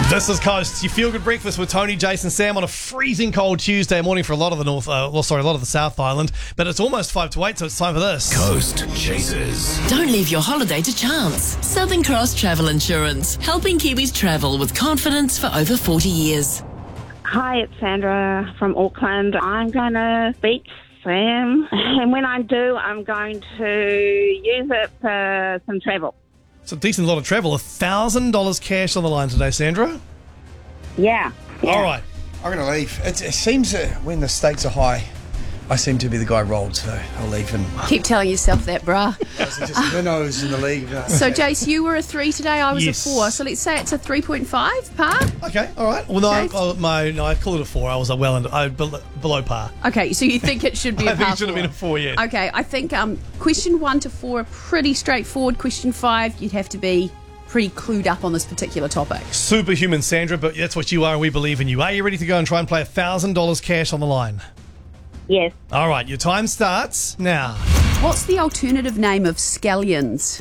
This is Coast. You feel good breakfast with Tony, Jason, Sam on a freezing cold Tuesday morning for a lot of the a lot of the South Island. But it's almost 5 to 8, so it's time for this. Coast Chasers. Don't leave your holiday to chance. Southern Cross Travel Insurance, helping Kiwis travel with confidence for over 40 years. Hi, it's Sandra from Auckland. I'm going to beat Sam, and when I do, I'm going to use it for some travel. It's a decent lot of travel. $1,000 cash on the line today, Sandra. Yeah. All right. I'm going to leave. It seems that when the stakes are high, I seem to be the guy rolled, so I'll leave. And Keep telling yourself that, bruh. just minnows in the league. So, Jace, you were a 3 today. I was Yes. a 4. So let's say it's a 3.5 par. Okay, all right. Well, no, Okay. I call it a 4. I was below par. Okay, so you think it should be a I par think it should have 4. been a 4, yeah. Okay, I think question 1 to 4 are pretty straightforward. Question 5, you'd have to be pretty clued up on this particular topic. Superhuman, Sandra, but that's what you are, and we believe in you. Are you ready to go and try and play $1,000 cash on the line? Yes. All right, your time starts now. What's the alternative name of scallions?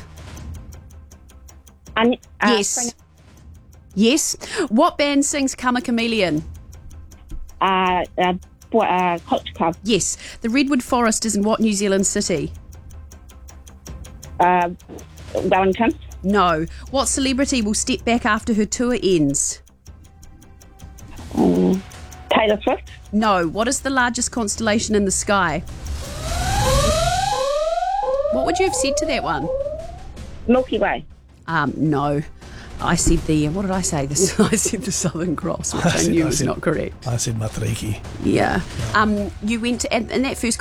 Yes. Yes. What band sings Come a Chameleon? Culture Club. Yes. The Redwood Forest is in what New Zealand city? Wellington. No. What celebrity will step back after her tour ends? Taylor Swift. No. What is the largest constellation in the sky? What would you have said to that one? Milky Way. No. I said what did I say? I said the Southern Cross, which I knew was not correct. I said Matariki. Yeah. You went to, in that first